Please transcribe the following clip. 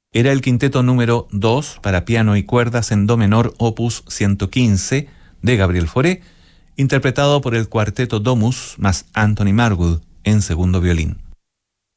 Era el quinteto número 2 para piano y cuerdas en do menor opus 115 de Gabriel Fauré, interpretado por el cuarteto Domus más Anthony Marwood en segundo violín.